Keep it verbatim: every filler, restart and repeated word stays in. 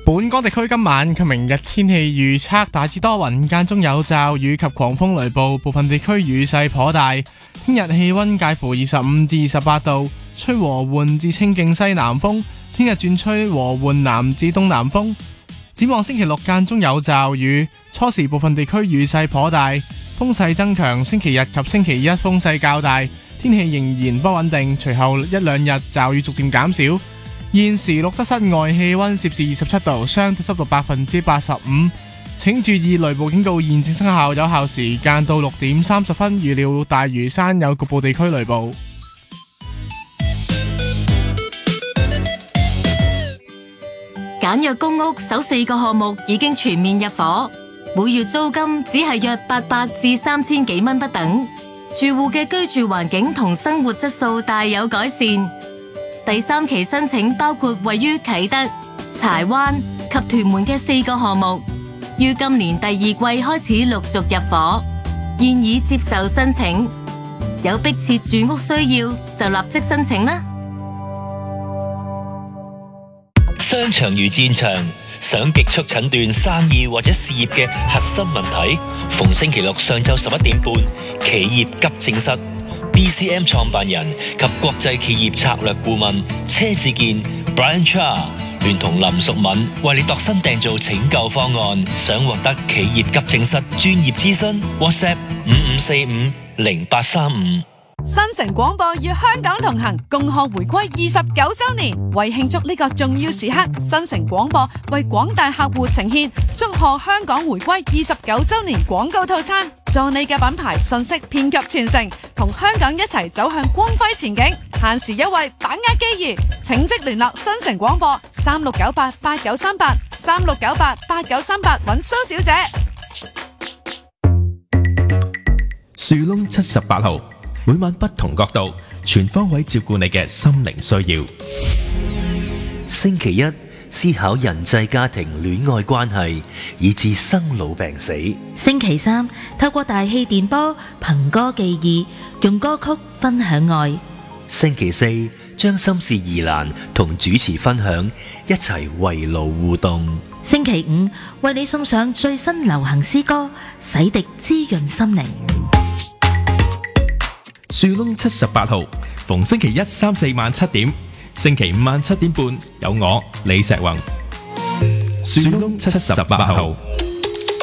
本港地區今晚及明日天氣預測大致多雲，間中有驟雨及狂風雷暴，部分地區雨勢頗大。聽日氣溫介乎二十五至二十八度，吹和緩至清勁西南風。聽日轉吹和緩南至東南風。展望星期六間中有驟雨，初時部分地區雨勢頗大，風勢增強。星期日及星期一風勢較大，天氣仍然不穩定。隨後一兩日驟雨逐漸減少。現時錄得室外氣溫攝氏二十七度，相對濕度百分之八十五。請注意雷暴警告現正生效，有效時間到六點三十分。預料大嶼山有局部地區雷暴。 簡約公屋首四個項目已經全面入伙，每月租金只係約八百至三千幾蚊不等，住戶嘅居住環境同生活質素大有改善。第三期申請包括位於啟德、柴灣及屯門嘅四個項目，於今年第二季開始陸續入伙，現已接受申請。有迫切住屋需要就立即申請啦。 商場如戰場，想極速診斷生意或者事業嘅核心問題，逢星期六上晝十一點半，企業急症室。B C M 創辦人及國際企業策略顧問車志健 Brian Cha 聯同林淑敏為你度身訂造拯救方案。想獲得企業急症室專業諮詢 ，WhatsApp 五五四五零八三五。 新城廣播與香港同行，共賀回歸二十九周年。為慶祝呢個重要時刻，新城廣播為廣大客戶呈現祝賀香港回歸二十九周年廣告套餐，助你嘅品牌信息遍及全城，同香港一齊走向光輝前景。限時優惠，把握機遇，請即聯絡新城廣播三六九八八九三八三六九八八九三八揾蘇小姐。 樹窿七十八號，每晚不同角度，全方位照顧你嘅心靈需要。 星期一思考人際家庭戀愛關係，以至生老病死。 星期三透過大氣電波憑歌寄意，用歌曲分享愛。 星期四將心事疑難同主持分享，一齊圍爐互動。 星期五為你送上最新流行詩歌，洗滌滋潤心靈。 樹窿七十八號，逢星期一、三、四晚七點，星期五晚七點半有我李石宏。樹窿七十八號。